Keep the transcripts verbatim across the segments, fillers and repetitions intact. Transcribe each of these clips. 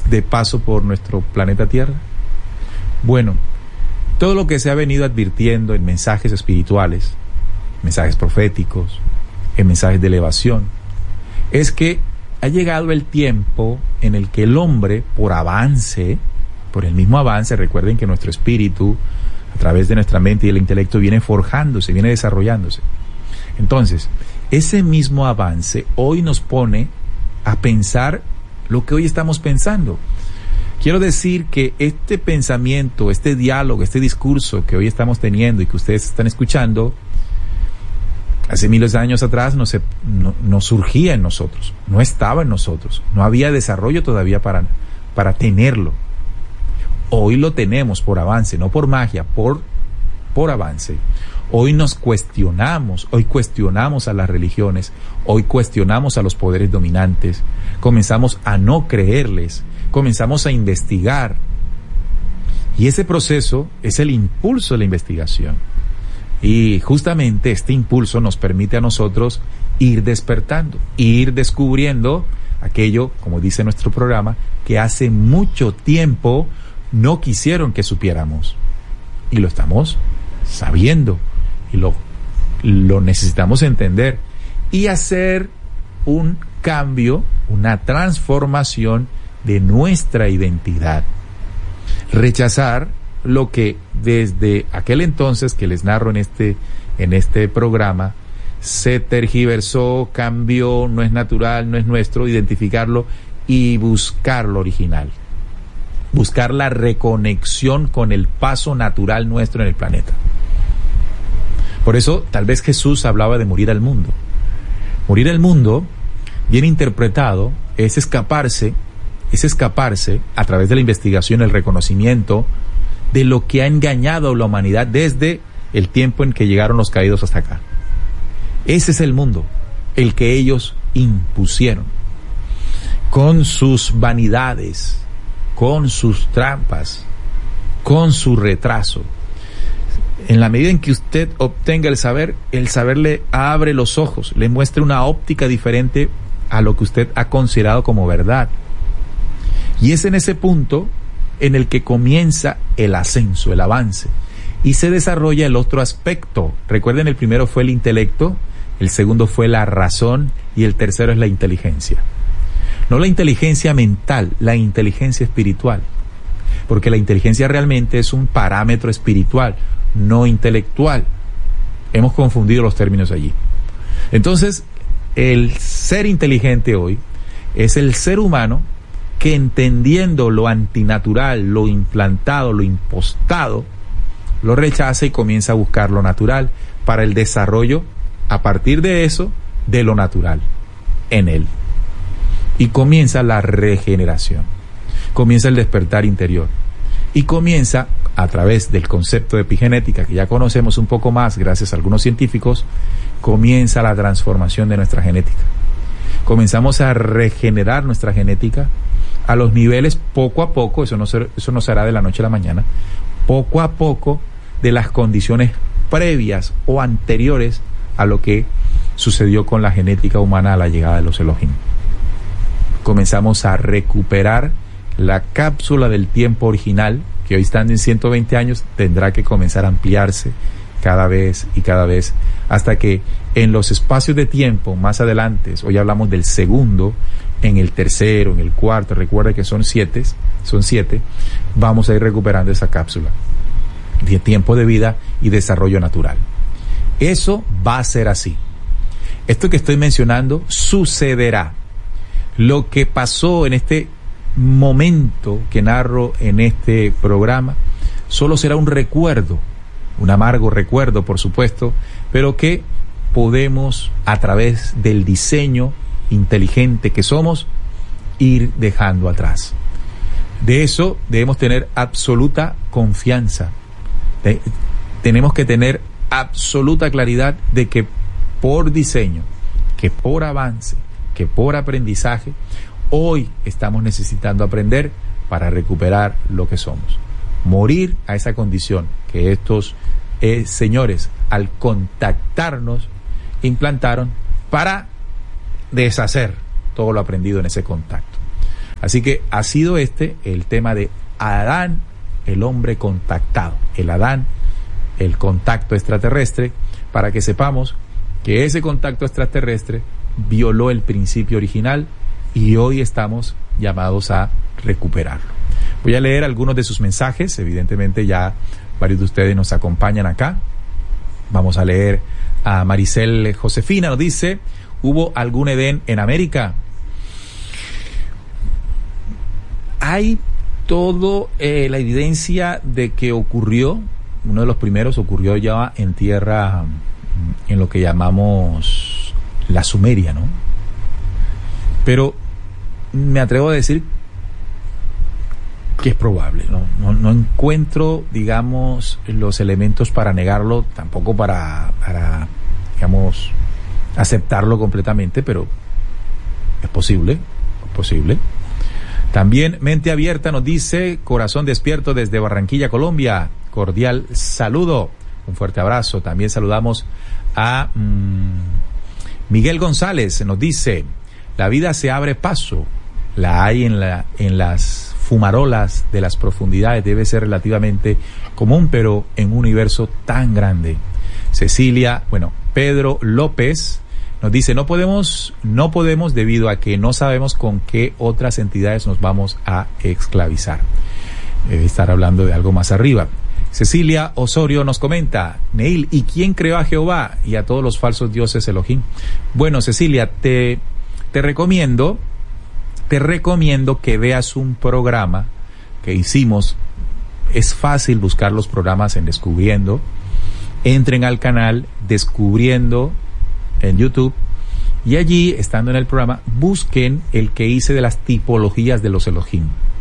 de paso por nuestro planeta Tierra? Bueno, todo lo que se ha venido advirtiendo en mensajes espirituales, mensajes proféticos, en mensajes de elevación, es que ha llegado el tiempo en el que el hombre, por avance, por el mismo avance, recuerden que nuestro espíritu, a través de nuestra mente y el intelecto, viene forjándose, viene desarrollándose. Entonces, ese mismo avance hoy nos pone a pensar lo que hoy estamos pensando. Quiero decir que este pensamiento, este diálogo, este discurso que hoy estamos teniendo y que ustedes están escuchando, hace miles de años atrás no, se, no, no surgía en nosotros, no estaba en nosotros, no había desarrollo todavía para, para tenerlo. Hoy lo tenemos por avance, no por magia, por, por avance. Hoy nos cuestionamos, hoy cuestionamos a las religiones, hoy cuestionamos a los poderes dominantes, comenzamos a no creerles, comenzamos a investigar. Y ese proceso es el impulso de la investigación. Y justamente este impulso nos permite a nosotros ir despertando, ir descubriendo aquello, como dice nuestro programa, que hace mucho tiempo no quisieron que supiéramos. Y lo estamos sabiendo. Y lo, lo necesitamos entender. Y hacer un cambio, una transformación de nuestra identidad. Rechazar lo que desde aquel entonces que les narro en este, en este programa se tergiversó, cambió, no es natural, no es nuestro, identificarlo y buscar lo original. Buscar la reconexión con el paso natural nuestro en el planeta. Por eso, tal vez Jesús hablaba de morir al mundo. Morir al mundo, bien interpretado, es escaparse, es escaparse a través de la investigación, el reconocimiento de lo que ha engañado a la humanidad desde el tiempo en que llegaron los caídos hasta acá. Ese es el mundo, el que ellos impusieron, con sus vanidades, con sus trampas, con su retraso. En la medida en que usted obtenga el saber, el saber le abre los ojos, le muestra una óptica diferente a lo que usted ha considerado como verdad. Y es en ese punto en el que comienza el ascenso, el avance, y se desarrolla el otro aspecto. Recuerden, el primero fue el intelecto, el segundo fue la razón y el tercero es la inteligencia. No la inteligencia mental, la inteligencia espiritual, porque la inteligencia realmente es un parámetro espiritual, no intelectual. Hemos confundido los términos allí. Entonces, el ser inteligente hoy es el ser humano que, entendiendo lo antinatural, lo implantado, lo impostado, lo rechaza y comienza a buscar lo natural para el desarrollo, a partir de eso, de lo natural en él. Y comienza la regeneración, comienza el despertar interior y comienza, a través del concepto de epigenética que ya conocemos un poco más gracias a algunos científicos, comienza la transformación de nuestra genética. Comenzamos a regenerar nuestra genética a los niveles, poco a poco, eso no, ser, eso no será de la noche a la mañana, poco a poco, de las condiciones previas o anteriores a lo que sucedió con la genética humana a la llegada de los Elohim. Comenzamos a recuperar la cápsula del tiempo original, que hoy están en ciento veinte años, tendrá que comenzar a ampliarse cada vez y cada vez, hasta que en los espacios de tiempo más adelante, hoy hablamos del segundo, en el tercero, en el cuarto, recuerda que son siete, son siete, vamos a ir recuperando esa cápsula de tiempo de vida y desarrollo natural. Eso va a ser así. Esto que estoy mencionando sucederá. Lo que pasó en este momento que narro en este programa solo será un recuerdo, un amargo recuerdo, por supuesto, pero que podemos, a través del diseño inteligente que somos, ir dejando atrás. De eso debemos tener absoluta confianza. De, tenemos que tener absoluta claridad de que por diseño, que por avance, que por aprendizaje, hoy estamos necesitando aprender para recuperar lo que somos. Morir a esa condición que estos eh, señores, al contactarnos, implantaron para deshacer todo lo aprendido en ese contacto. Así que ha sido este el tema de Adán, el hombre contactado, el Adán, el contacto extraterrestre, para que sepamos que ese contacto extraterrestre violó el principio original y hoy estamos llamados a recuperarlo. Voy a leer algunos de sus mensajes, evidentemente ya varios de ustedes nos acompañan acá. Vamos a leer a Maricel Josefina, nos dice: ¿hubo algún Edén en América? Hay todo eh, la evidencia de que ocurrió. Uno de los primeros ocurrió ya en tierra, en lo que llamamos la Sumeria, ¿no? Pero me atrevo a decir que es probable, ¿no? No, no encuentro, digamos, los elementos para negarlo, tampoco para, para, digamos, aceptarlo completamente, pero es posible, es posible. También Mente Abierta nos dice: corazón despierto desde Barranquilla, Colombia. Cordial saludo, un fuerte abrazo. También saludamos a mmm, Miguel González, nos dice: la vida se abre paso, la hay en, la, en las fumarolas de las profundidades, debe ser relativamente común, pero en un universo tan grande. Cecilia, bueno, Pedro López nos dice: no podemos, no podemos debido a que no sabemos con qué otras entidades nos vamos a esclavizar. Debe estar hablando de algo más arriba. Cecilia Osorio nos comenta: Neil, ¿y quién creó a Jehová y a todos los falsos dioses Elohim? Bueno, Cecilia, te, te recomiendo, te recomiendo que veas un programa que hicimos. Es fácil buscar los programas en Descubriendo. Entren al canal Descubriendo en YouTube y allí, estando en el programa, busquen el que hice de las tipologías de los Elohim.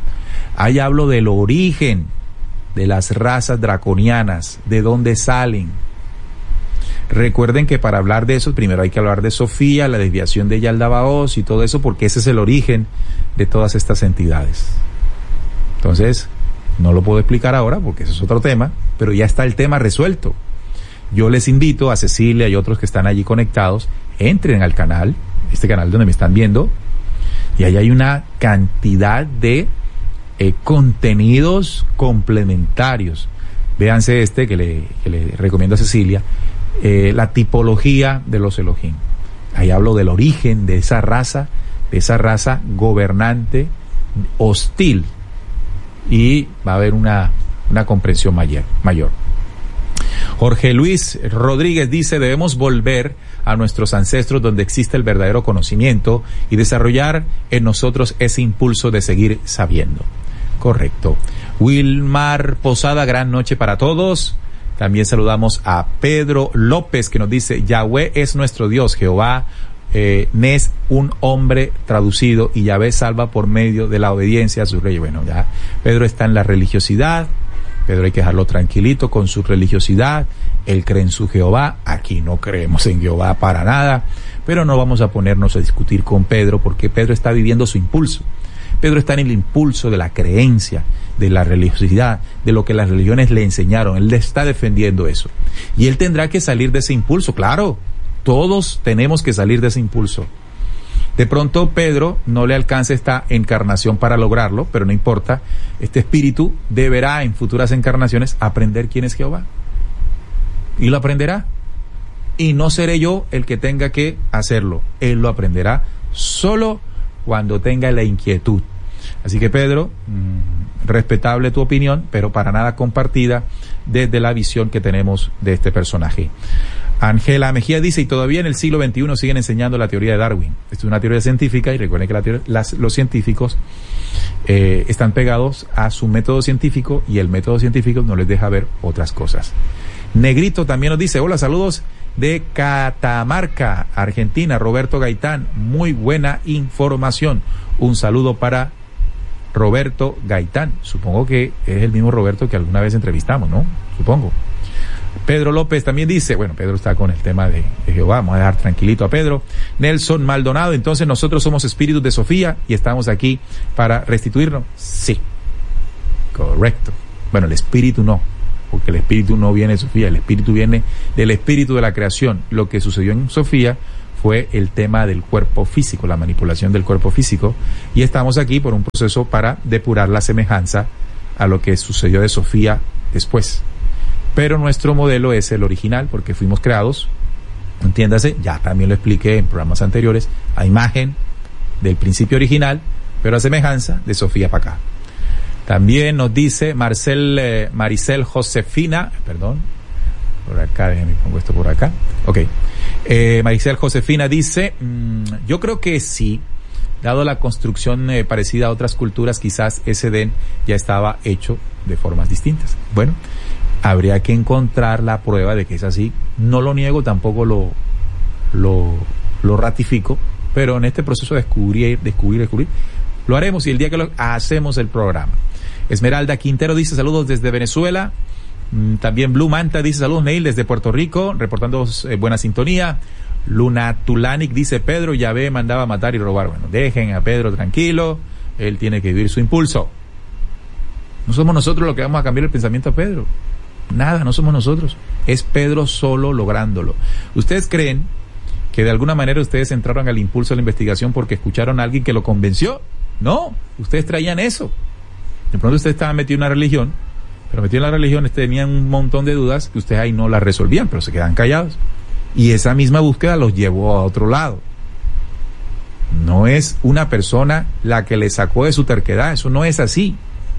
Ahí hablo del origen de las razas draconianas, de dónde salen. Recuerden que para hablar de eso, primero hay que hablar de Sofía, la desviación de Yaldabaoth y todo eso, porque ese es el origen de todas estas entidades. Entonces, no lo puedo explicar ahora, porque ese es otro tema, pero ya está el tema resuelto. Yo les invito a Cecilia y otros que están allí conectados, entren al canal, este canal donde me están viendo, y ahí hay una cantidad de Eh, contenidos complementarios. Véanse este que le, que le recomiendo a Cecilia, eh, la tipología de los Elohim. Ahí hablo del origen de esa raza, de esa raza gobernante hostil, y va a haber una, una comprensión mayor, mayor. Jorge Luis Rodríguez dice: debemos volver a nuestros ancestros donde existe el verdadero conocimiento y desarrollar en nosotros ese impulso de seguir sabiendo. Correcto. Wilmar Posada, gran noche para todos. También saludamos a Pedro López, que nos dice: Yahweh es nuestro Dios, Jehová eh, es un hombre traducido y Yahvé salva por medio de la obediencia a su rey. Bueno, ya Pedro está en la religiosidad. Pedro hay que dejarlo tranquilito con su religiosidad. Él cree en su Jehová. Aquí no creemos en Jehová para nada, pero no vamos a ponernos a discutir con Pedro, porque Pedro está viviendo su impulso. Pedro está en el impulso de la creencia, de la religiosidad, de lo que las religiones le enseñaron. Él le está defendiendo eso. Y él tendrá que salir de ese impulso, claro. Todos tenemos que salir de ese impulso. De pronto Pedro no le alcanza esta encarnación para lograrlo, pero no importa. Este espíritu deberá en futuras encarnaciones aprender quién es Jehová. Y lo aprenderá. Y no seré yo el que tenga que hacerlo. Él lo aprenderá solo cuando tenga la inquietud. Así que Pedro, mmm, respetable tu opinión, pero para nada compartida desde la visión que tenemos de este personaje. Ángela Mejía dice: y todavía en el siglo veintiuno siguen enseñando la teoría de Darwin. Esto es una teoría científica, y recuerden que la teoría, las, los científicos eh, están pegados a su método científico, y el método científico no les deja ver otras cosas. Negrito también nos dice: hola, saludos de Catamarca, Argentina, Roberto Gaitán, muy buena información. Un saludo para Roberto Gaitán. Supongo que es el mismo Roberto que alguna vez entrevistamos, ¿no? Supongo. Pedro López también dice, bueno, Pedro está con el tema de, de Jehová, vamos a dejar tranquilito a Pedro. Nelson Maldonado: entonces nosotros somos espíritus de Sofía y estamos aquí para restituirnos. Sí, correcto. Bueno, el espíritu no, porque el espíritu no viene de Sofía, el espíritu viene del espíritu de la creación. Lo que sucedió en Sofía fue el tema del cuerpo físico, la manipulación del cuerpo físico, y estamos aquí por un proceso para depurar la semejanza a lo que sucedió de Sofía después. Pero nuestro modelo es el original, porque fuimos creados, entiéndase, ya también lo expliqué en programas anteriores, a imagen del principio original, pero a semejanza de Sofía para acá. También nos dice Marcel, eh, Maricel Josefina, perdón, por acá, déjenme pongo esto por acá, ok, eh, Maricel Josefina dice, mmm, yo creo que sí, dado la construcción eh, parecida a otras culturas, quizás ese Edén ya estaba hecho de formas distintas. Bueno, habría que encontrar la prueba de que es así. No lo niego, tampoco lo, lo, lo ratifico, pero en este proceso de descubrir, descubrir, descubrir, lo haremos y el día que lo hacemos el programa. Esmeralda Quintero dice saludos desde Venezuela. Mm, también Blue Manta dice saludos, Neil, desde Puerto Rico, reportando eh, buena sintonía. Luna Tulanic dice Pedro Yahvé mandaba matar y robar. Bueno, dejen a Pedro tranquilo, él tiene que vivir su impulso. No somos nosotros los que vamos a cambiar el pensamiento a Pedro. Nada, no somos nosotros. Es Pedro solo lográndolo. ¿Ustedes creen que de alguna manera ustedes entraron al impulso de la investigación porque escucharon a alguien que lo convenció? No, ustedes traían eso. De pronto ustedes estaban metidos en una religión, pero metidos en la religión tenían un montón de dudas que ustedes ahí no las resolvían, pero se quedan callados. Y esa misma búsqueda los llevó a otro lado. No es una persona la que le sacó de su terquedad, eso no es así.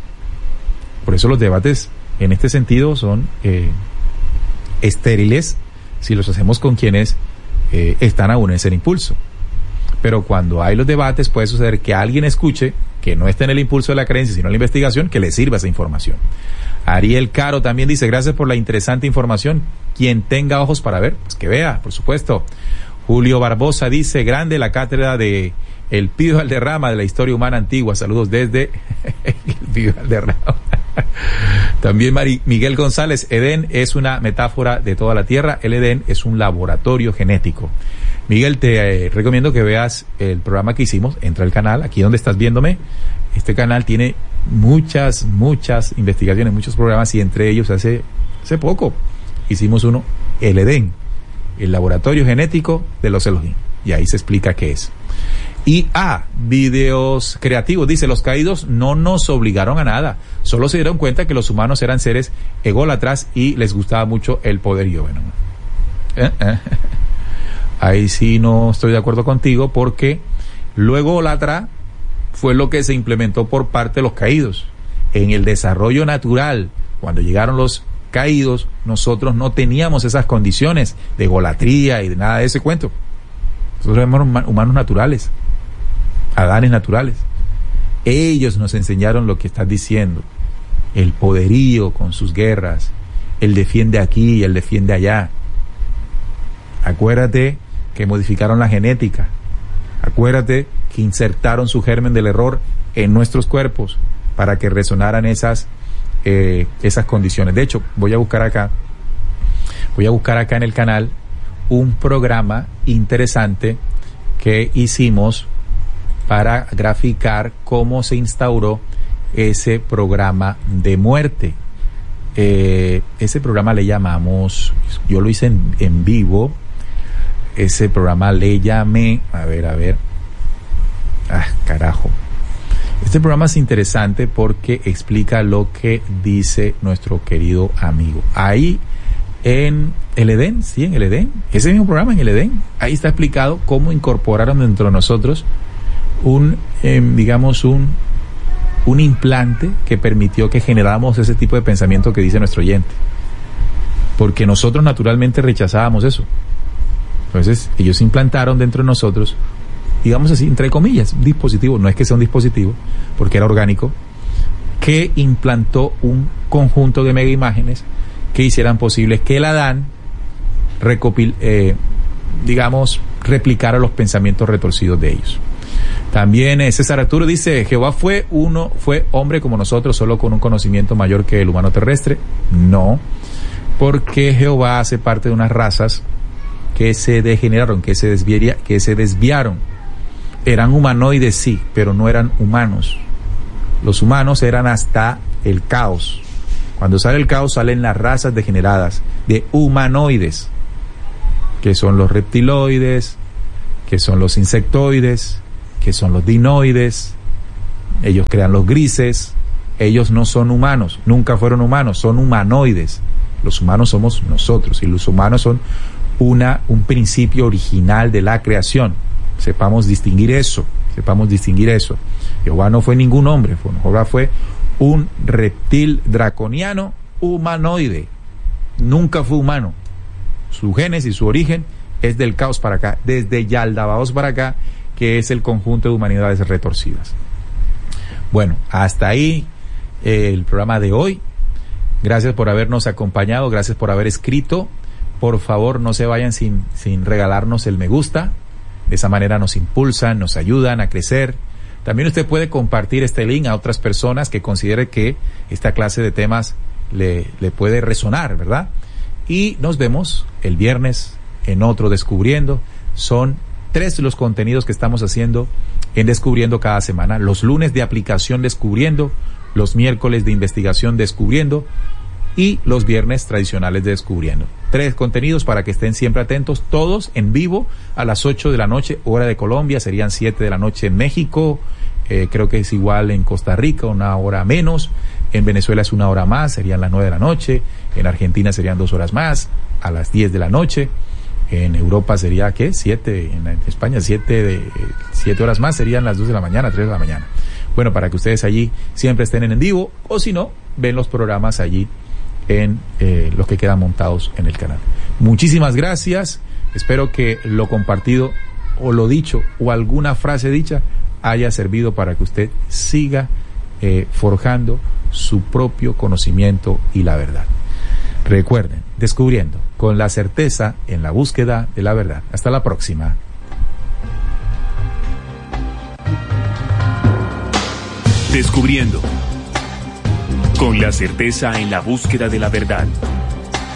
Por eso los debates en este sentido son eh, estériles si los hacemos con quienes eh, están aún en ese impulso. Pero cuando hay los debates puede suceder que alguien escuche que no está en el impulso de la creencia sino en la investigación, que le sirva esa información. Ariel Caro también dice gracias por la interesante información. Quien tenga ojos para ver, pues que vea, por supuesto. Julio Barbosa dice grande la cátedra de El Pío Valderrama de la historia humana antigua. Saludos desde El Pío Valderrama. También Mari, Miguel González, Edén es una metáfora de toda la tierra. El Edén es un laboratorio genético. Miguel, te eh, recomiendo que veas el programa que hicimos. Entra al canal, aquí donde estás viéndome. Este canal tiene muchas, muchas investigaciones, muchos programas, y entre ellos hace, hace poco hicimos uno, el Edén, el laboratorio genético de los Elohim. Y ahí se explica qué es. Y A, ah, videos creativos. Dice, los caídos no nos obligaron a nada. Solo se dieron cuenta que los humanos eran seres ególatras y les gustaba mucho el poderío. Bueno, eh, eh. ahí sí no estoy de acuerdo contigo, porque lo ególatra fue lo que se implementó por parte de los caídos. En el desarrollo natural, cuando llegaron los caídos, nosotros no teníamos esas condiciones de egolatría y de nada de ese cuento. Nosotros éramos humanos naturales, Adanes naturales. Ellos nos enseñaron lo que estás diciendo, el poderío con sus guerras, el defiende aquí y el defiende allá. Acuérdate que modificaron la genética, acuérdate que insertaron su germen del error en nuestros cuerpos para que resonaran esas eh, esas condiciones. De hecho, voy a buscar acá, voy a buscar acá en el canal un programa interesante que hicimos para graficar cómo se instauró ese programa de muerte. Eh, ese programa le llamamos, yo lo hice en, en vivo, ese programa le llamé, a ver, a ver, ah, carajo. Este programa es interesante porque explica lo que dice nuestro querido amigo. Ahí en el Edén, sí, en el Edén, ese mismo programa en el Edén, ahí está explicado cómo incorporaron dentro de nosotros un, eh, digamos, un, un implante que permitió que generáramos ese tipo de pensamiento que dice nuestro oyente. Porque nosotros naturalmente rechazábamos eso. Entonces, ellos implantaron dentro de nosotros, digamos así, entre comillas, un dispositivo, no es que sea un dispositivo, porque era orgánico, que implantó un conjunto de mega imágenes que hicieran posible que el Adán recopil, eh, digamos, replicara los pensamientos retorcidos de ellos. También eh, César Arturo dice, Jehová fue uno, fue hombre como nosotros, solo con un conocimiento mayor que el humano terrestre. No, porque Jehová hace parte de unas razas que se degeneraron, que se desviaría, que se desviaron. Eran humanoides, sí, pero no eran humanos. Los humanos eran hasta el caos. Cuando sale el caos salen las razas degeneradas de humanoides, que son los reptiloides, que son los insectoides, que son los dinoides, ellos crean los grises, ellos no son humanos, nunca fueron humanos, son humanoides. Los humanos somos nosotros y los humanos son una, un principio original de la creación. Sepamos distinguir eso, sepamos distinguir eso. Jehová no fue ningún hombre, Jehová fue un reptil draconiano humanoide. Nunca fue humano. Su génesis, su origen es del caos para acá, desde Yaldabaoth para acá, que es el conjunto de humanidades retorcidas. Bueno, hasta ahí eh, el programa de hoy. Gracias por habernos acompañado, gracias por haber escrito. Por favor, no se vayan sin, sin regalarnos el me gusta. De esa manera nos impulsan, nos ayudan a crecer. También usted puede compartir este link a otras personas que considere que esta clase de temas le, le puede resonar, ¿verdad? Y nos vemos el viernes en otro Descubriendo. Son tres los contenidos que estamos haciendo en Descubriendo cada semana. Los lunes de aplicación Descubriendo, los miércoles de investigación Descubriendo y los viernes tradicionales de Descubriendo. Tres contenidos para que estén siempre atentos, todos en vivo a las ocho de la noche, hora de Colombia, serían siete de la noche en México, eh, creo que es igual en Costa Rica, una hora menos, en Venezuela es una hora más, serían las nueve de la noche, en Argentina serían dos horas más, a las diez de la noche, en Europa sería, ¿qué? siete, en España siete, de, siete horas más, serían las dos de la mañana, tres de la mañana. Bueno, para que ustedes allí siempre estén en vivo, o si no, ven los programas allí en eh, los que quedan montados en el canal. Muchísimas gracias, espero que lo compartido o lo dicho o alguna frase dicha haya servido para que usted siga eh, forjando su propio conocimiento y la verdad. Recuerden, Descubriendo con la certeza en la búsqueda de la verdad. Hasta la próxima. Descubriendo con la certeza en la búsqueda de la verdad.